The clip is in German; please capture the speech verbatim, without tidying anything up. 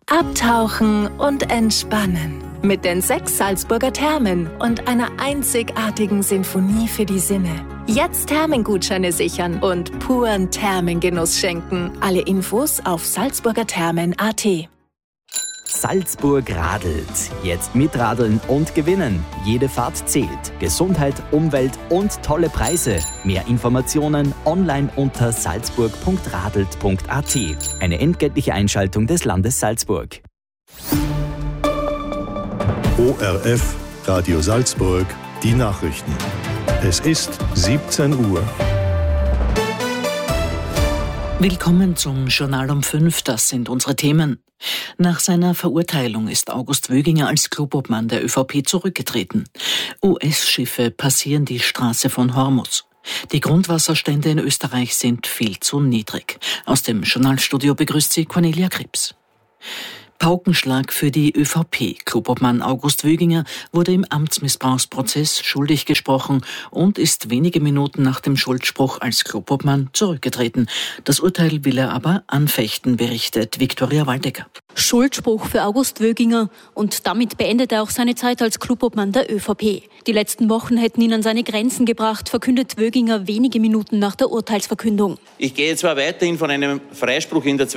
Abtauchen und entspannen. Mit den sechs Salzburger Thermen und einer einzigartigen Sinfonie für die Sinne. Jetzt Thermengutscheine sichern und puren Thermengenuss schenken. Alle Infos auf salzburgerthermen punkt a t. Salzburg radelt. Jetzt mitradeln und gewinnen. Jede Fahrt zählt. Gesundheit, Umwelt und tolle Preise. Mehr Informationen online unter salzburg punkt radelt punkt a t. Eine entgeltliche Einschaltung des Landes Salzburg. O R F Radio Salzburg, die Nachrichten. Es ist siebzehn Uhr. Willkommen zum Journal um fünf, das sind unsere Themen. Nach seiner Verurteilung ist August Wöginger als Clubobmann der ÖVP zurückgetreten. U S-Schiffe passieren die Straße von Hormuz. Die Grundwasserstände in Österreich sind viel zu niedrig. Aus dem Journalstudio begrüßt sie Cornelia Krebs. Paukenschlag für die ÖVP. Clubobmann August Wöginger wurde im Amtsmissbrauchsprozess schuldig gesprochen und ist wenige Minuten nach dem Schuldspruch als Clubobmann zurückgetreten. Das Urteil will er aber anfechten, berichtet Viktoria Waldecker. Schuldspruch für August Wöginger und damit beendet er auch seine Zeit als Clubobmann der ÖVP. Die letzten Wochen hätten ihn an seine Grenzen gebracht, verkündet Wöginger wenige Minuten nach der Urteilsverkündung. Ich gehe zwar weiterhin von einem Freispruch in der